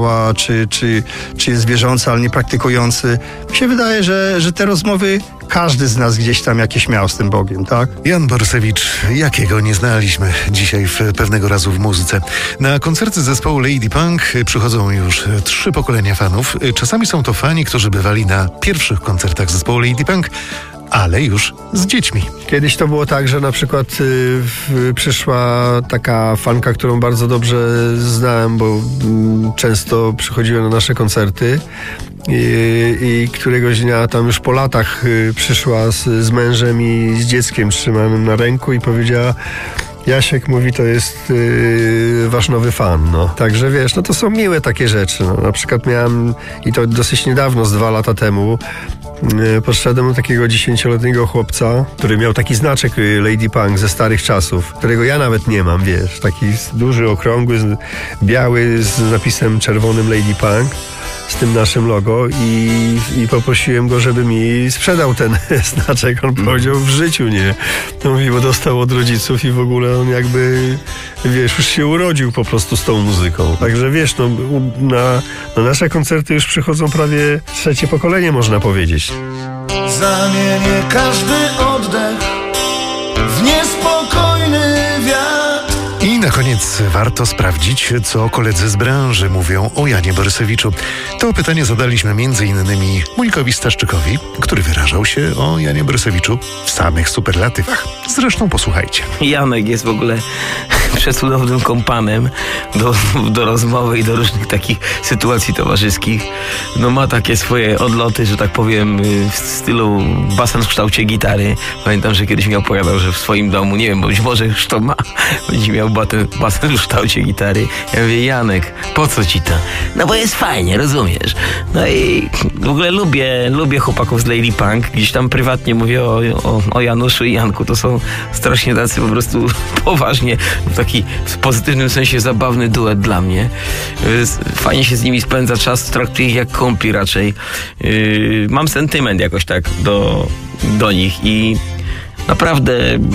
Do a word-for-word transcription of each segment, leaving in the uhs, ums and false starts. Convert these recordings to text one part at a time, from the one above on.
czy, czy, czy jest wierzący, ale nie praktykujący. Mi się wydaje, że, że te rozmowy każdy z nas gdzieś tam jakieś miał z tym Bogiem, tak? Jan Borysewicz, jakiego nie znaliśmy dzisiaj w Pewnego Razu w muzyce. Na koncerty zespołu Lady Punk przychodzą już trzy pokolenia fanów. Czasami są to fani, którzy bywali na pierwszych koncertach zespołu Lady Punk, ale już z dziećmi. Kiedyś to było tak, że na przykład y, w, przyszła taka fanka, którą bardzo dobrze znałem, bo y, często przychodziła na nasze koncerty i, i któregoś dnia tam już po latach y, przyszła z, z mężem i z dzieckiem trzymanym na ręku i powiedziała: Jasiek, mówi, to jest yy, wasz nowy fan, no. Także wiesz, no to są miłe takie rzeczy, no. Na przykład miałem, i to dosyć niedawno, z dwa lata temu, yy, podszedłem do takiego dziesięcioletniego chłopca, który miał taki znaczek Lady Punk ze starych czasów, którego ja nawet nie mam, wiesz, taki duży, okrągły, biały, z napisem czerwonym Lady Punk, z tym naszym logo i, i poprosiłem go, żeby mi sprzedał ten znaczek. On powiedział: w życiu nie. To mówi, bo dostał od rodziców i w ogóle on jakby, wiesz, już się urodził po prostu z tą muzyką. Także wiesz, no, na, na nasze koncerty już przychodzą prawie trzecie pokolenie, można powiedzieć. Zamienię każdy oddech w niespokojny wiatr. I na koniec warto sprawdzić, co koledzy z branży mówią o Janie Borysewiczu. To pytanie zadaliśmy między innymi Mójkowi Staszczykowi, który wyrażał się o Janie Borysewiczu w samych superlatywach. Zresztą posłuchajcie. Janek jest w ogóle przecudownym kompanem do, do rozmowy i do różnych takich sytuacji towarzyskich. No ma takie swoje odloty, że tak powiem, w stylu basen w kształcie gitary. Pamiętam, że kiedyś mi opowiadał, że w swoim domu, nie wiem, być może już to ma, będzie miał basen, basen w kształcie gitary. Ja mówię: Janek, po co ci to? No bo jest fajnie, rozumiesz? No i w ogóle lubię, lubię chłopaków z Lady Punk. Gdzieś tam prywatnie mówię o, o, o Januszu i Janku. To są strasznie tacy po prostu poważnie, taki w pozytywnym sensie zabawny duet dla mnie. Fajnie się z nimi spędza czas, traktuję ich jak kumpli raczej. Mam sentyment jakoś tak do, do nich i naprawdę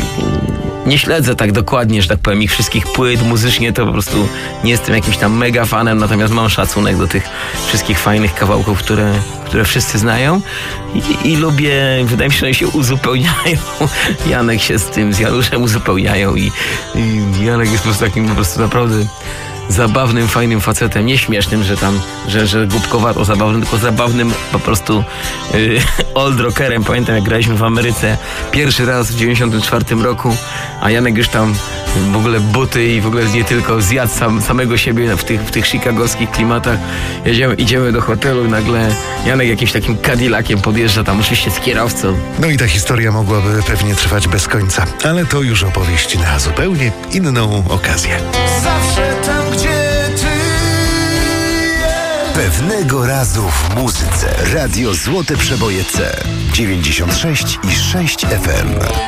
nie śledzę tak dokładnie, że tak powiem, ich wszystkich płyt. Muzycznie to po prostu nie jestem jakimś tam mega fanem, natomiast mam szacunek do tych wszystkich fajnych kawałków, które, które wszyscy znają i, i lubię, wydaje mi się, że się uzupełniają. Janek się z tym, z Januszem uzupełniają i, i Janek jest po prostu takim po prostu naprawdę zabawnym, fajnym facetem, nie śmiesznym, że tam, że, że głupkowato zabawnym, tylko zabawnym po prostu yy, old rockerem. Pamiętam, jak graliśmy w Ameryce pierwszy raz w dziewięćdziesiątym czwartym roku, a Janek już tam w ogóle buty i w ogóle nie tylko zjadł sam, samego siebie w tych, w tych chicagowskich klimatach. Jedziemy, idziemy do hotelu i nagle Janek jakimś takim Cadillaciem podjeżdża tam, oczywiście z kierowcą. No i ta historia mogłaby pewnie trwać bez końca, ale to już opowieść na zupełnie inną okazję. Zawsze tam, gdzie ty. Pewnego Razu w muzyce. Radio Złote Przeboje C. dziewięćdziesiąt sześć i sześć F M.